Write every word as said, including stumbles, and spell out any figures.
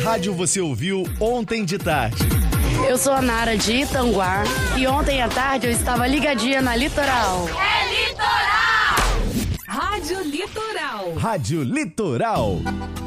rádio você ouviu ontem de tarde? Eu sou a Nara de Itanguá e ontem à tarde eu estava ligadinha na Litoral. É Litoral! Rádio Litoral. Rádio Litoral.